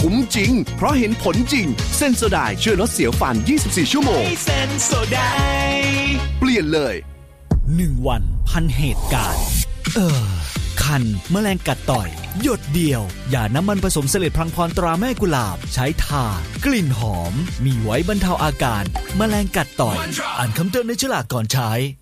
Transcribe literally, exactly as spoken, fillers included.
คุ้มจริงเพราะเห็นผลจริงเซนโซไดช่วยลดเสียวฟันยี่สิบสี่ชั่วโมงเซนโซไดเปลี่ยนเลยหนึ่งวันพันเหตุการณ์เออคันแมลงกัดต่อยหยดเดียวยาน้ำมันผสมเสลดพลังพรตราแม่กุหลาบใช้ทากลิ่นหอมมีไว้บรรเทาอาการแมลงกัดต่อยอ่านคำเตือนในฉลากก่อนใช้